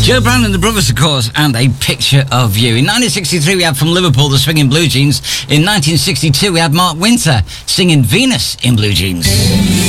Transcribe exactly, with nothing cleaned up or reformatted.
Joe Brown and the Brothers, of course, and A Picture of You. In nineteen sixty-three, we had from Liverpool the Swinging Blue Jeans. In nineteen sixty-two, we had Mark Winter singing Venus in Blue Jeans.